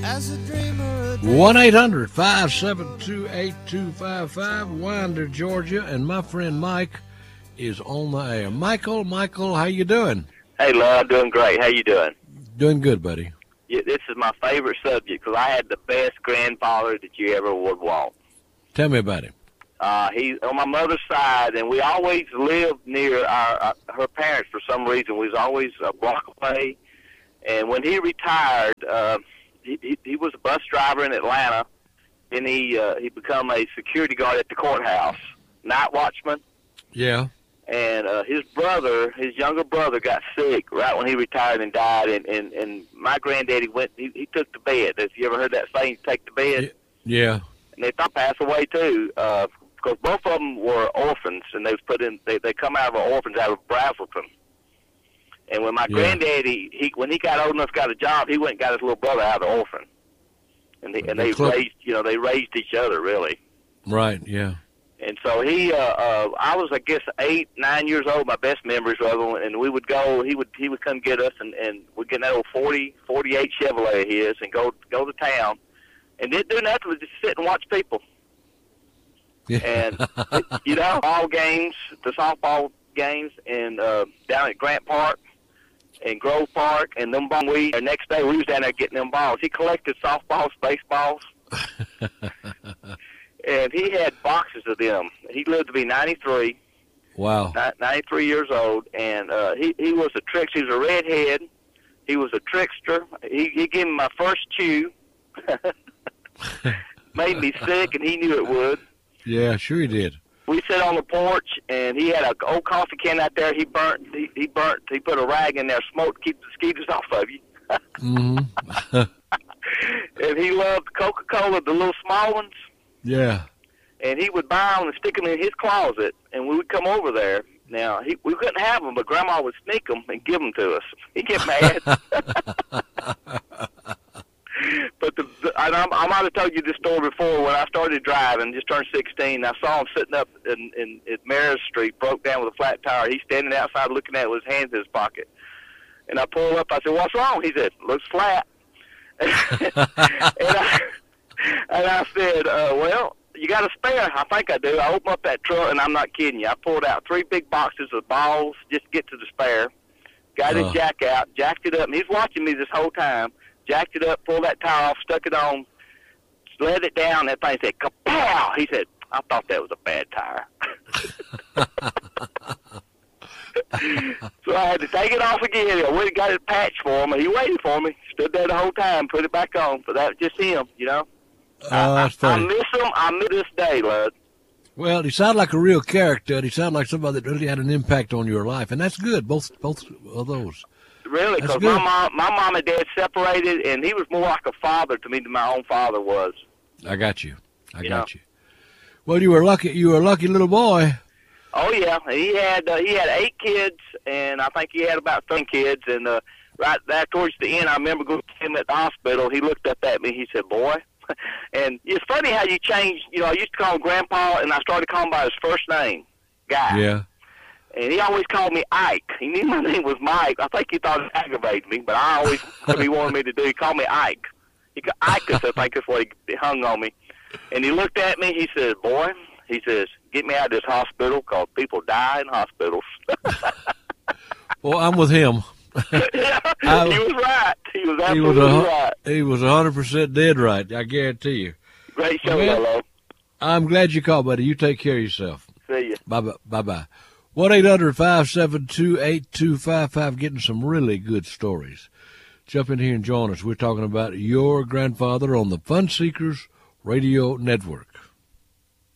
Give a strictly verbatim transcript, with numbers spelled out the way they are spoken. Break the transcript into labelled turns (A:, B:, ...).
A: one eight hundred five seven two eight two five five, Winder, Georgia, and my friend Mike is on the air. Michael, Michael, how you doing?
B: Hey, love, I'm doing great. How you doing?
A: Doing good, buddy.
B: Yeah, this is my favorite subject because I had the best grandfather that you ever would want.
A: Tell me about him.
B: Uh, he's on my mother's side, and we always lived near our, uh, her parents for some reason. We was always a block away. And when he retired, uh, he, he, he was a bus driver in Atlanta, and he uh, he become a security guard at the courthouse, night watchman.
A: Yeah.
B: And uh, his brother, his younger brother, got sick right when he retired and died. And, and, and my granddaddy went, he, he took the bed. Have you ever heard that saying, take the bed?
A: Yeah.
B: And they thought passed away too, uh, because both of them were orphans, and they was put in. They they come out of an orphanage out of Brazelton. And when my yeah. granddaddy, he when he got old enough, got a job, he went and got his little brother out of the orphan. And they, and they cl- raised, you know, they raised each other really.
A: Right. Yeah.
B: And so he, uh, uh, I was, I guess, eight, nine years old. My best memories of him, and we would go. He would, he would come get us, and, and we'd get in that old forty, forty-eight Chevrolet of his, and go, go to town, and didn't do nothing but just sit and watch people.
A: Yeah.
B: And you know, all games, the softball games, and uh, down at Grant Park and Grove Park, and them balls. We, the next day, we was down there getting them balls. He collected softballs, baseballs. And he had boxes of them. He lived to be ninety-three.
A: Wow.
B: ninety-three years old. And uh, he, he was a trickster. He was a redhead. He was a trickster. He, he gave me my first chew. Made me sick, and he knew it would.
A: Yeah, sure he did.
B: We sat on the porch, and he had an old coffee can out there. He burnt. He, he burnt. He put a rag in there, smoke to keep the mosquitoes off of you.
A: Mm-hmm.
B: And he loved Coca-Cola, the little small ones.
A: Yeah.
B: And he would buy them and stick them in his closet, and we would come over there. Now, he, we couldn't have them, but Grandma would sneak them and give them to us. He'd get mad. But the, the, I, I might have told you this story before. When I started driving, just turned sixteen, I saw him sitting up in, in, at Maris Street, broke down with a flat tire. He's standing outside looking at it with his hands in his pocket. And I pulled up. I said, "What's wrong?" He said, "Looks flat." and, I, and I said, uh, well, you got a spare? I think I do. I opened up that truck, and I'm not kidding you. I pulled out three big boxes of balls just to get to the spare. Got his uh. jack out, jacked it up, and he's watching me this whole time. Jacked it up, pulled that tire off, stuck it on, let it down. That thing said, kapow! He said, I thought that was a bad tire. So I had to take it off again. I went and got it patched for him, and he waited for me. Stood there the whole time, put it back on. But that was just him, you know.
A: Oh, that's
B: I,
A: funny.
B: I miss him. I miss this day, lad.
A: Well, he sounded like a real character. He sounded like somebody that really had an impact on your life, and that's good. Both, both of those.
B: Really, because my mom, my mom and dad separated, and he was more like a father to me than my own father was.
A: I got you. I
B: you
A: got
B: know?
A: you. Well, you were lucky. You were a lucky little boy.
B: Oh yeah, he had uh, he had eight kids, and I think he had about ten kids. And uh, right there towards the end, I remember going to him at the hospital. He looked up at me. He said, "Boy," and it's funny how you change. You know, I used to call him Grandpa, and I started calling him by his first name, Guy.
A: Yeah.
B: And he always called me Ike. He knew my name was Mike. I think he thought it aggravated me, but I always, what he wanted me to do, he called me Ike. He got Icus, I think that's what he hung on me. And he looked at me, he said, "Boy," he says, "get me out of this hospital because people die in hospitals."
A: Well, I'm with him.
B: Yeah,
A: I,
B: he was right. He was absolutely
A: he was a,
B: right.
A: He was one hundred percent dead right, I guarantee you.
B: Great show,
A: well,
B: hello.
A: I'm glad you called, buddy. You take care of yourself.
B: See you.
A: Bye-bye. Bye-bye. one eight hundred five seven two eight two five five, getting some really good stories. Jump in here and join us. We're talking about your grandfather on the Fun Seekers Radio Network.